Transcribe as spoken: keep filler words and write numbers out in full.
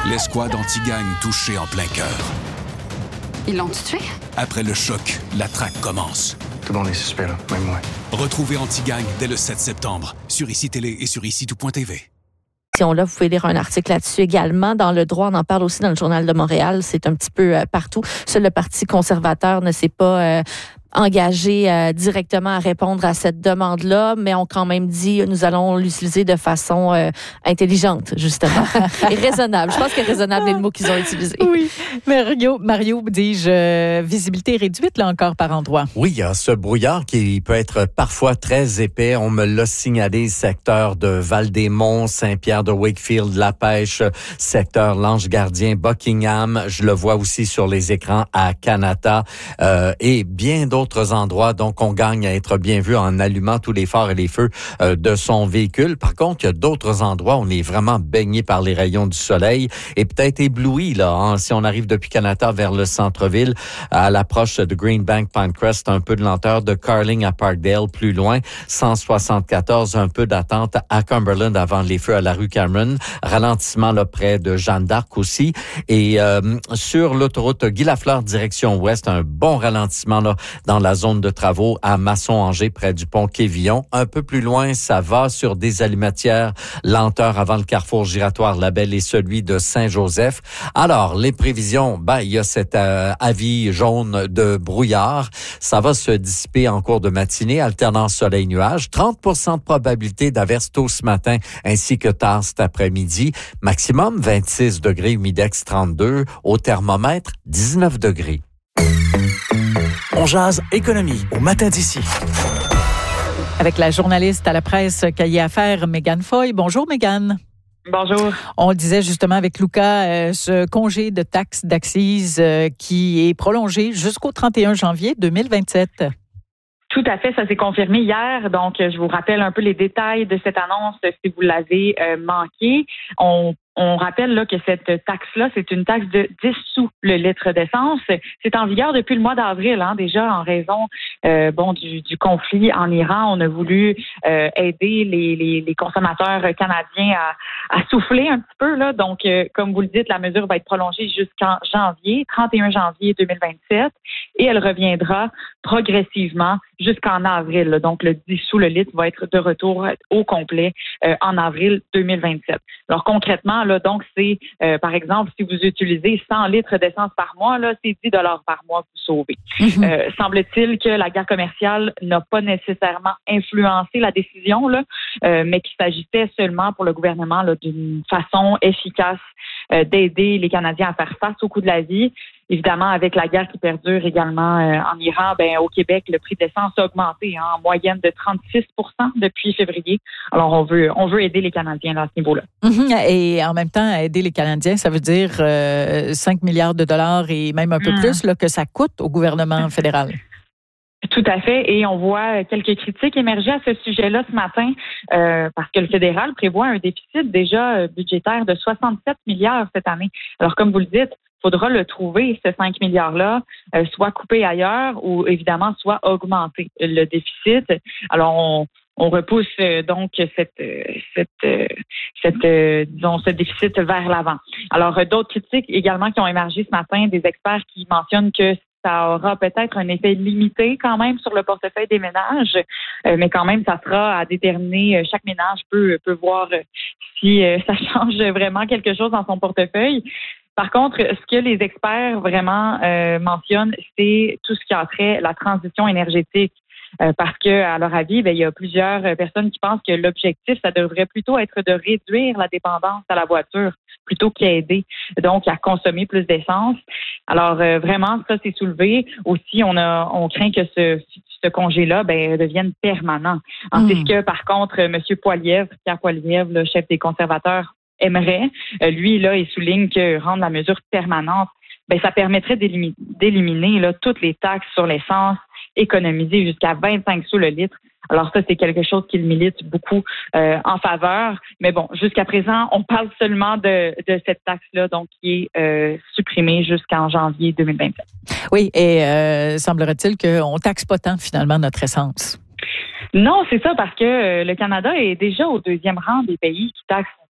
L'escouade anti-gang touchée en plein cœur. Ils l'ont tué? Après le choc, la traque commence. Tout le monde est suspect, là, même moi. Retrouvez Anti-Gang dès le sept septembre sur I C I Télé et sur ici tout point t v. Là, vous pouvez lire un article là-dessus également. Dans Le Droit, on en parle aussi dans le Journal de Montréal. C'est un petit peu euh, partout. Seul le Parti conservateur ne s'est pas euh, engagé euh, directement à répondre à cette demande-là, mais ont quand même dit nous allons l'utiliser de façon euh, intelligente, justement, et raisonnable. Je pense que raisonnable est le mot qu'ils ont utilisé. Oui. Mario, Mario dis-je, euh, visibilité réduite, là encore, par endroit. Oui, il y a ce brouillard qui peut être parfois très épais. On me l'a signalé, secteur de Val-des-Monts, Saint-Pierre-de-Wakefield, La Pêche, secteur L'Ange-Gardien, Buckingham. Je le vois aussi sur les écrans à Kanata euh, et bien d'autres D'autres endroits. Donc, on gagne à être bien vu en allumant tous les phares et les feux euh, de son véhicule. Par contre, il y a d'autres endroits où on est vraiment baigné par les rayons du soleil et peut-être ébloui, là, hein, si on arrive depuis Kanata vers le centre-ville, à l'approche de Greenbank, Pinecrest, un peu de lenteur, de Carling à Parkdale, plus loin, cent soixante-quatorze, un peu d'attente à Cumberland avant les feux à la rue Cameron, ralentissement là près de Jeanne d'Arc aussi. Et euh, sur l'autoroute Guy-Lafleur, direction ouest, un bon ralentissement là dans la zone de travaux à Masson-Angers, près du pont Quévillon. Un peu plus loin, ça va sur des allumatières, lenteur avant le carrefour giratoire Labelle et celui de Saint-Joseph. Alors, les prévisions, ben, il y a cet euh, avis jaune de brouillard. Ça va se dissiper en cours de matinée, alternant soleil-nuage. trente pour cent de probabilité d'averse tôt ce matin, ainsi que tard cet après-midi. Maximum vingt-six degrés, humidex trente-deux. Au thermomètre, dix-neuf degrés. On jase économie au matin d'ici. Avec la journaliste à la presse Cahier Affaires, Mégane Foy. Bonjour, Mégane. Bonjour. On le disait justement avec Luca, euh, ce congé de taxes d'assises euh, qui est prolongé jusqu'au trente et un janvier deux mille vingt-sept. Tout à fait, ça s'est confirmé hier. Donc, je vous rappelle un peu les détails de cette annonce si vous l'avez euh, manqué. On On rappelle là que cette taxe-là, c'est une taxe de dix sous le litre d'essence. C'est en vigueur depuis le mois d'avril, hein, déjà en raison euh, bon du, du conflit en Iran. On a voulu euh, aider les, les, les consommateurs canadiens à, à souffler un petit peu là. Donc, euh, comme vous le dites, la mesure va être prolongée jusqu'en janvier, trente et un janvier deux mille vingt-sept, et elle reviendra progressivement jusqu'en avril. Là. Donc, le dix sous le litre va être de retour au complet euh, en avril deux mille vingt-sept. Alors, concrètement, là, donc, c'est, euh, par exemple, si vous utilisez cent litres d'essence par mois, là, c'est dix dollars par mois que vous sauvez. Mm-hmm. Euh, semble-t-il que la guerre commerciale n'a pas nécessairement influencé la décision, là, euh, mais qu'il s'agissait seulement pour le gouvernement là, d'une façon efficace euh, d'aider les Canadiens à faire face au coût de la vie. Évidemment, avec la guerre qui perdure également euh, en Iran, ben au Québec, le prix de l'essence a augmenté hein, en moyenne de trente-six pour cent depuis février. Alors, on veut on veut aider les Canadiens là, à ce niveau-là. Mm-hmm. Et en même temps, aider les Canadiens, ça veut dire euh, cinq milliards de dollars et même un peu mm. plus là, que ça coûte au gouvernement fédéral. Tout à fait. Et on voit quelques critiques émerger à ce sujet-là ce matin euh, parce que le fédéral prévoit un déficit déjà euh, budgétaire de soixante-sept milliards cette année. Alors, comme vous le dites, il faudra le trouver, ce cinq milliards-là, euh, soit coupé ailleurs ou évidemment soit augmenté le déficit. Alors, on, on repousse euh, donc cette, euh, cette, euh, cette, euh, disons, ce déficit vers l'avant. Alors, euh, d'autres critiques également qui ont émergé ce matin, des experts qui mentionnent que ça aura peut-être un effet limité quand même sur le portefeuille des ménages, euh, mais quand même, ça sera à déterminer. Euh, chaque ménage peut, peut voir euh, si euh, ça change vraiment quelque chose dans son portefeuille. Par contre, ce que les experts vraiment euh, mentionnent, c'est tout ce qui a trait à la transition énergétique. Euh, parce que, à leur avis, ben, il y a plusieurs personnes qui pensent que l'objectif, ça devrait plutôt être de réduire la dépendance à la voiture plutôt qu'à aider, donc à consommer plus d'essence. Alors, euh, vraiment, ça, c'est soulevé. Aussi, on a, on craint que ce, ce congé-là, ben, devienne permanent. Mmh. C'est ce que, par contre, M. Poilievre, Pierre Poilievre, le chef des conservateurs, aimerait. Euh, lui, là, il souligne que rendre la mesure permanente, ben, ça permettrait d'éliminer, d'éliminer là, toutes les taxes sur l'essence, économiser jusqu'à vingt-cinq sous le litre. Alors ça, c'est quelque chose qu'il milite beaucoup euh, en faveur. Mais bon, jusqu'à présent, on parle seulement de, de cette taxe-là, donc qui est euh, supprimée jusqu'en janvier deux mille vingt-sept. Oui, et euh, semblerait-il qu'on ne taxe pas tant finalement notre essence. Non, c'est ça, parce que euh, le Canada est déjà au deuxième rang des pays qui taxent